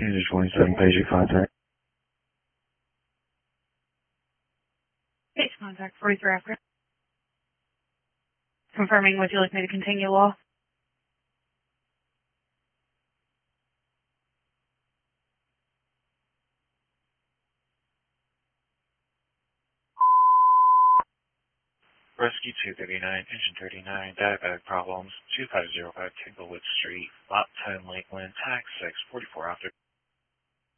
User 27, page your contact. Page contact 43 after. Confirming, would you like me to continue law? Rescue 239, Engine 39, diabetic problems, 2505 Tinglewood Street, Lot 10, Lakeland, Tax 6, 44 after.